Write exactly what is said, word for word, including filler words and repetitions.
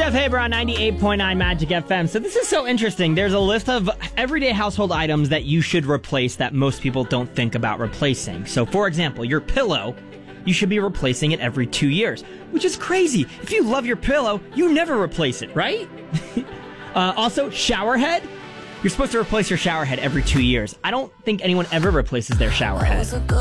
Jeff Haber on ninety-eight point nine Magic F M. So this is so interesting. There's a list of everyday household items that you should replace that most people don't think about replacing. So, for example, your pillow, you should be replacing it every two years, which is crazy. If you love your pillow, you never replace it, right? uh, also, shower head. You're supposed to replace your shower head every two years. I don't think anyone ever replaces their shower head.